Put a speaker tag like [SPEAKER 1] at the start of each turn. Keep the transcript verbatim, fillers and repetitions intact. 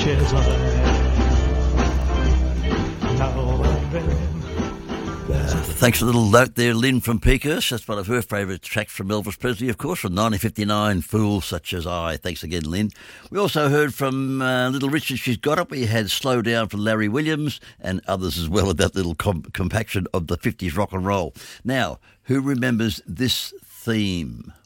[SPEAKER 1] riches I have. Now and then.
[SPEAKER 2] Thanks for the little note there, Lynn from Peakhurst. That's one of her favourite tracks from Elvis Presley, of course, from nineteen fifty-nine, Fools Such As I. Thanks again, Lynn. We also heard from uh, Little Richard, She's Got It. We had Slow Down from Larry Williams and others as well, about little com- compaction of the fifties rock and roll. Now, who remembers this theme?